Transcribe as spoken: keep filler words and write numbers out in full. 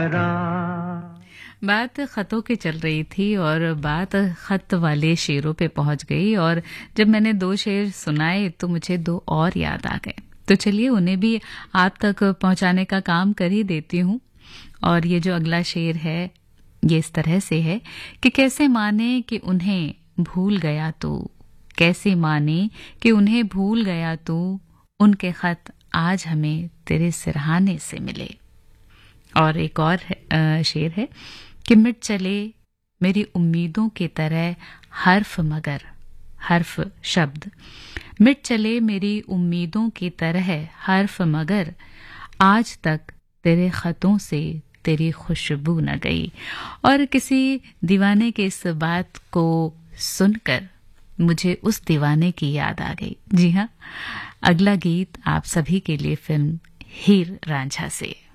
बात खतों की चल रही थी और बात खत वाले शेरों पे पहुंच गई और जब मैंने दो शेर सुनाए तो मुझे दो और याद आ गए। तो चलिए उन्हें भी आप तक पहुंचाने का काम कर ही देती हूँ। और ये जो अगला शेर है ये इस तरह से है कि कैसे माने कि उन्हें भूल गया तू, कैसे माने कि उन्हें भूल गया तू, उनके खत आज हमें तेरे सिरहाने से मिले। और एक और शेर है कि मिट चले मेरी उम्मीदों की तरह हर्फ मगर हर्फ शब्द, मिट चले मेरी उम्मीदों की तरह हर्फ मगर, आज तक तेरे खतों से तेरी खुशबू न गई। और किसी दीवाने के इस बात को सुनकर मुझे उस दीवाने की याद आ गई। जी हाँ, अगला गीत आप सभी के लिए फिल्म हीर रांझा से।